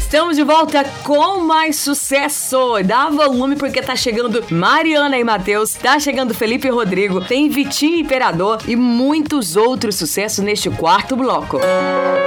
Estamos de volta com mais sucesso. Dá volume porque tá chegando Mariana e Matheus, tá chegando Felipe e Rodrigo, tem Vitinho Imperador e muitos outros sucessos neste quarto bloco.